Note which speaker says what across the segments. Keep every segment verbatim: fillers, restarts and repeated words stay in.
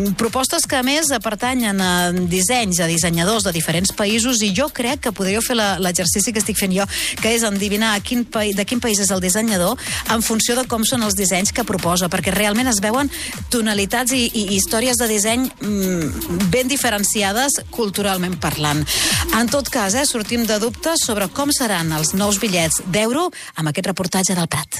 Speaker 1: propostes que, a més, pertanyen a dissenys, a dissenyadors de diferents països, i jo crec que podríeu fer l'exercici que estic fent jo, que és endevinar a quin pa... de quin país és el dissenyador en funció de com són els dissenys que proposa, perquè realment es veuen tonalitats i, i històries de disseny mm, ben diferenciades culturalment parlant. En tot cas, eh, sortim de dubtes sobre com seran els nous bitllets d'euro amb aquest reportatge del Prat.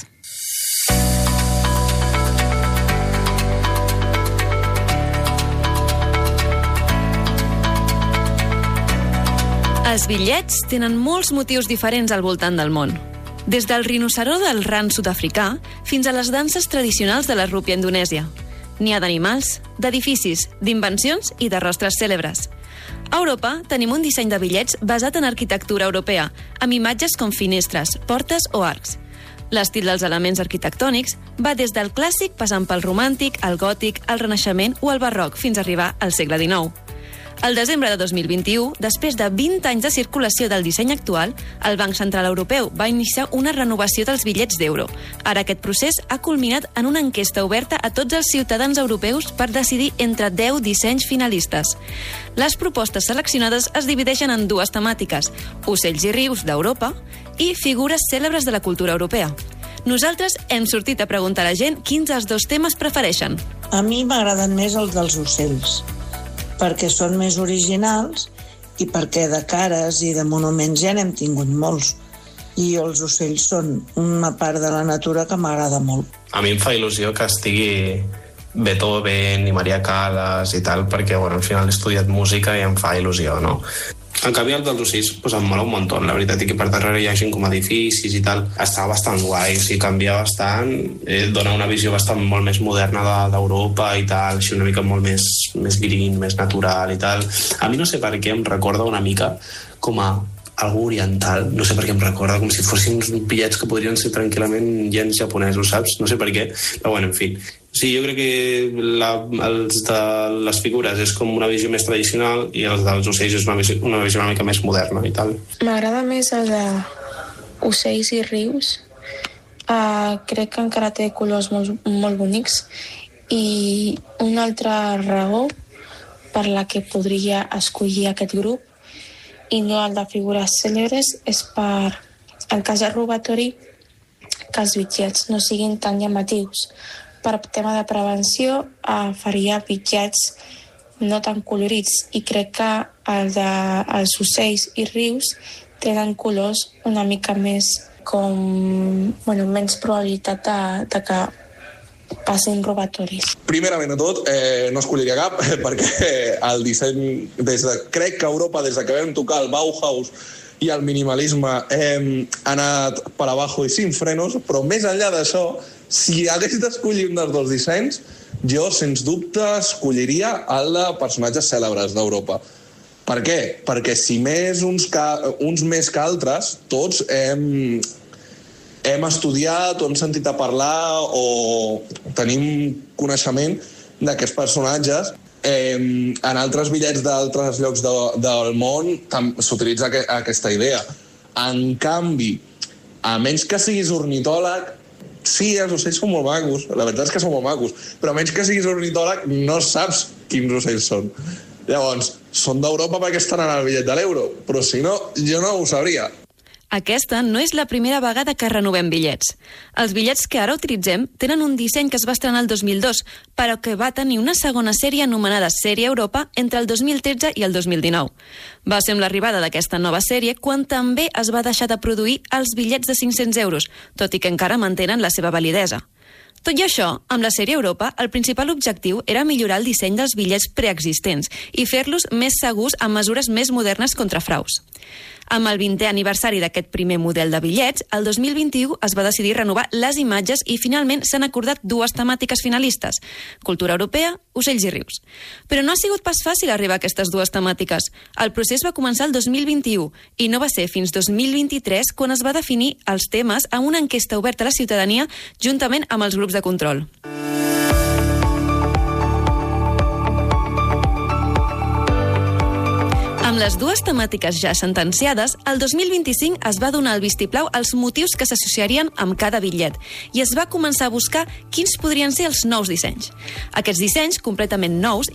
Speaker 2: Els bitllets tenen molts motius diferents al voltant del món. Des del rinoceró del ran sud-africà fins a les danses tradicionals de la rúpia indonèsia. N'hi ha d'animals, d'edificis, d'invencions i de rostres cèlebres. A Europa tenim un disseny de bitllets basat en arquitectura europea, amb imatges com finestres, portes o arcs. L'estil dels elements arquitectònics va des del clàssic passant pel romàntic, el gòtic, el renaixement o el barroc fins a arribar al segle dinou. Al desembre de dos mil vint-i-u, després de vint anys de circulació del disseny actual, el Banc Central Europeu va iniciar una renovació dels bitllets d'euro. Ara aquest procés ha culminat en una enquesta oberta a tots els ciutadans europeus per decidir entre deu dissenys finalistes. Les propostes seleccionades es divideixen en dues temàtiques: ocells i rius d'Europa i figures cèlebres de la cultura europea. Nosaltres hem sortit a preguntar a la gent quins dels dos temes prefereixen.
Speaker 3: A mi m'agraden més els dels ocells, perquè són més originals i perquè de cares i de monuments ja n'hem tingut molts. I els ocells són una part de la natura que m'agrada molt.
Speaker 4: A mi em fa il·lusió que estigui Beethoven i Maria Callas i tal, perquè bueno, al final he estudiat música i em fa il·lusió, no? En canvi, el dels ocells pues, em mola un muntó, la veritat, i que per darrere hi hagi com edificis i tal. Està bastant guai, o sigui, canvia bastant, eh, dona una visió bastant molt més moderna d'Europa i tal, així una mica molt més, més green, més natural i tal. A mi no sé per què em recorda una mica com a algú oriental, no sé per què em recorda, com si fossin uns bitllets que podrien ser tranquil·lament gens japonesos, saps? No sé per què, però bueno, en fi. Sí, jo crec que la, els de les figures és com una visió més tradicional i els dels ocells és una visió una, visió una mica més moderna i tal.
Speaker 5: M'agrada més el de ocells i rius. Uh, crec que encara té colors molt, molt bonics, i una altra raó per la que podria escollir aquest grup i no el de figures cèlebres és per, en cas de robatori, que els bitllets no siguin tan llamatius. Per tema de prevenció, eh, faria bitllets no tan colorits, i crec que el de, els ocells i rius tenen colors una mica més com, bueno, menys probabilitat de, de que passin robatoris.
Speaker 6: Primerament de tot, eh, no escolliria cap, perquè el disseny, des de, crec que a Europa, des de que vam tocar el Bauhaus i el minimalisme, hem anat per abajo i sin frenos, però més enllà d'això, si hagués d'escollir un dels dos dissenys, jo, sens dubte, escolliria el de personatges cèlebres d'Europa. Per què? Perquè si més uns, que, uns més que altres, tots hem, hem estudiat o hem sentit a parlar o tenim coneixement d'aquests personatges. Eh, en altres bitllets d'altres llocs de, del món s'utilitza que, aquesta idea. En canvi, a menys que siguis ornitòleg, sí, els ocells són molt macos, la veritat és que són molt macos, però a menys que siguis ornitòleg no saps quins ocells són. Llavors, són d'Europa perquè estan en el bitllet de l'euro, però si no, jo no ho sabria.
Speaker 2: Aquesta no és la primera vegada que renovem bitllets. Els bitllets que ara utilitzem tenen un disseny que es va estrenar el dos mil dos, però que va tenir una segona sèrie anomenada Sèrie Europa entre el dos mil tretze i el dos mil dinou. Va ser amb l'arribada d'aquesta nova sèrie quan també es va deixar de produir els bitllets de cinc-cents euros, tot i que encara mantenen la seva validesa. Tot i això, amb la sèrie Europa, el principal objectiu era millorar el disseny dels bitllets preexistents i fer-los més segurs amb mesures més modernes contra fraus. Amb el vintè aniversari d'aquest primer model de bitllets, el dos mil vint-i-u es va decidir renovar les imatges i finalment s'han acordat dues temàtiques finalistes: cultura europea, ocells i rius. Però no ha sigut pas fàcil arribar a aquestes dues temàtiques. El procés va començar el dos mil vint-i-u i no va ser fins dos mil vint-i-tres quan es va definir els temes amb una enquesta oberta a la ciutadania juntament amb els grups de control. Amb les dues temàtiques ja sentenciades, el dos mil vint-i-cinc es va donar el vistiplau als motius que s'associarien amb cada bitllet i es va començar a buscar quins podrien ser els nous dissenys. Aquests dissenys, completament nous,